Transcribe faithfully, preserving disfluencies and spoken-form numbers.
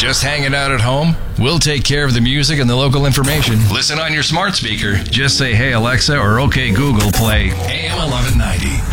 Just hanging out at home? We'll take care of the music and the local information. Listen on your smart speaker. Just say, hey, Alexa, or okay, Google, play A M eleven ninety.